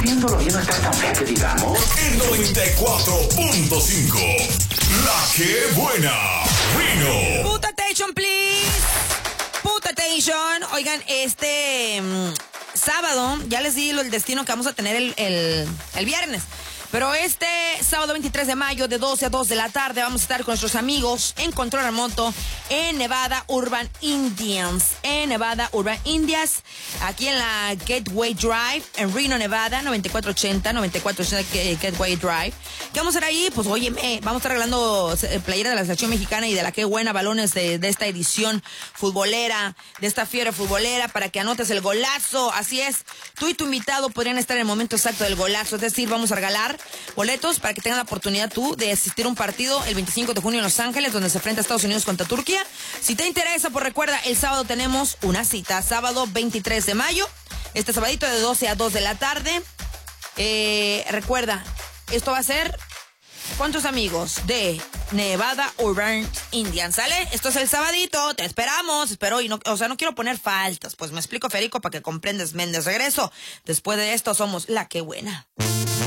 Viéndolo bien, no estás tan fea que digamos. En 94.5, La Que Buena, Rino. Put attention, please. Put attention. Oigan, sábado, ya les di el destino que vamos a tener el viernes. Pero este sábado 23 de mayo, de 12 a 2 de la tarde, vamos a estar con nuestros amigos en control remoto en Nevada Urban Indians. Aquí en la Gateway Drive, en Reno, Nevada, 9480 Gateway Drive. ¿Qué vamos a hacer ahí? Pues óyeme, vamos a estar regalando playera de la selección mexicana y de la Que Buena, balones de esta edición futbolera, de esta fiebre futbolera, para que anotes el golazo. Así es, tú y tu invitado podrían estar en el momento exacto del golazo. Es decir, vamos a regalar boletos para que tengas la oportunidad tú de asistir a un partido el 25 de junio en Los Ángeles, donde se enfrenta a Estados Unidos contra Turquía. Si te interesa, pues recuerda, el sábado tenemos una cita, sábado 23 de mayo, este sabadito de 12 a 2 de la tarde. Recuerda, esto va a ser con tus amigos de Nevada Urban Indians, ¿sale? Esto es el sabadito, te esperamos, y no quiero poner faltas, pues me explico, Federico, para que comprendas, Méndez. Regreso, después de esto somos La Que Buena.